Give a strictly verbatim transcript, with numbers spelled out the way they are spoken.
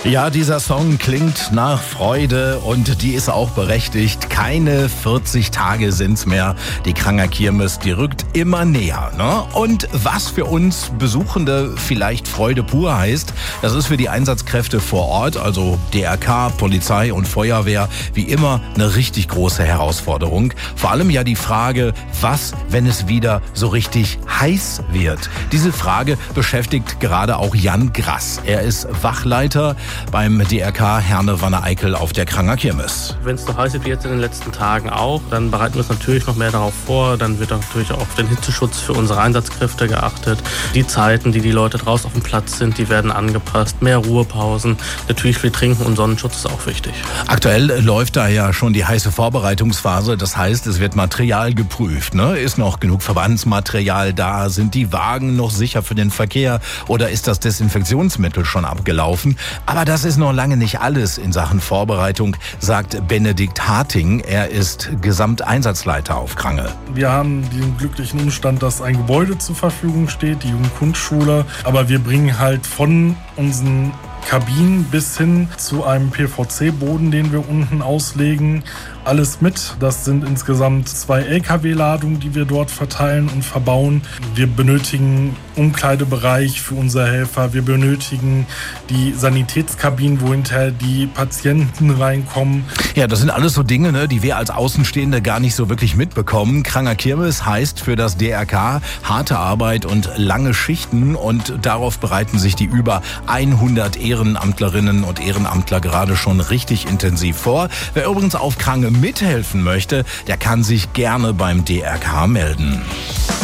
Ja, dieser Song klingt nach Freude und die ist auch berechtigt. Keine vierzig Tage sind's mehr. Die Kranger Kirmes, die rückt immer näher, ne? Und was für uns Besuchende vielleicht Freude pur heißt, das ist für die Einsatzkräfte vor Ort, also D R K, Polizei und Feuerwehr, wie immer eine richtig große Herausforderung. Vor allem ja die Frage, was, wenn es wieder so richtig heiß wird? Diese Frage beschäftigt gerade auch Jan Grass. Er ist Wachleiter beim D R K Herne-Wanne-Eickel auf der Kranger Kirmes. Wenn es so heiß ist wie jetzt in den letzten Tagen auch, dann bereiten wir uns natürlich noch mehr darauf vor. Dann wird natürlich auch auf den Hitzeschutz für unsere Einsatzkräfte geachtet. Die Zeiten, die die Leute draußen auf dem Platz sind, die werden angepasst. Mehr Ruhepausen. Natürlich viel Trinken und Sonnenschutz ist auch wichtig. Aktuell läuft da ja schon die heiße Vorbereitungsphase. Das heißt, es wird Material geprüft, ne? Ist noch genug Verbandsmaterial da? Sind die Wagen noch sicher für den Verkehr? Oder ist das Desinfektionsmittel schon abgelaufen? Aber das ist noch lange nicht alles in Sachen Vorbereitung, sagt Benedikt Harting. Er ist Gesamteinsatzleiter auf Krange. Wir haben den glücklichen Umstand, dass ein Gebäude zur Verfügung steht, die Jugendkunstschule. Aber wir bringen halt von unseren Kabinen bis hin zu einem P V C-Boden, den wir unten auslegen, alles mit. Das sind insgesamt zwei L K W-Ladungen, die wir dort verteilen und verbauen. Wir benötigen Umkleidebereich für unsere Helfer. Wir benötigen die Sanitätskabinen, wo hinterher die Patienten reinkommen. Ja, das sind alles so Dinge, ne, die wir als Außenstehende gar nicht so wirklich mitbekommen. Kranger Kirmes heißt für das D R K harte Arbeit und lange Schichten. Und darauf bereiten sich die über hundert Ehrenamtlerinnen und Ehrenamtler gerade schon richtig intensiv vor. Wer übrigens auf Krange mithelfen möchte, der kann sich gerne beim D R K melden.